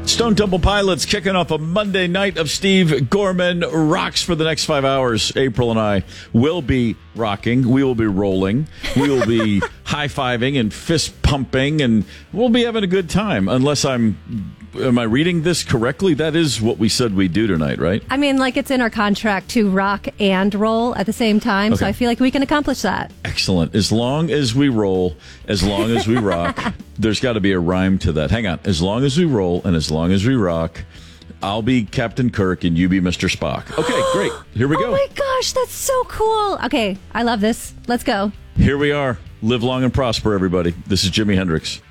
Stone Temple Pilots kicking off a Monday night of Steve Gorman rocks for the next 5 hours. April and I will be rocking. We will be rolling. We will be high-fiving and fist-pumping, and we'll be having a good time. Unless am I reading this correctly? That is what we said we'd do tonight, right? I mean, like it's in our contract to rock and roll at the same time, Okay. so I feel like we can accomplish that. Excellent. As long as we roll, as long as we rock, there's got to be a rhyme to that. Hang on. As long as we roll and as long as we rock, I'll be Captain Kirk and you be Mr. Spock. Okay, great. Here we go. Oh my gosh, that's so cool. Okay, I love this. Let's go. Here we are. Live long and prosper, everybody. This is Jimi Hendrix.